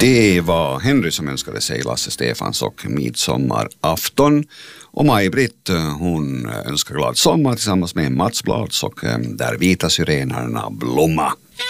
Det var Henry som önskade sig Lasse Stefans och midsommarafton. Och Maj-Britt, hon önskar glad sommar tillsammans med Mats Blads och Där vita syrenerna blomma.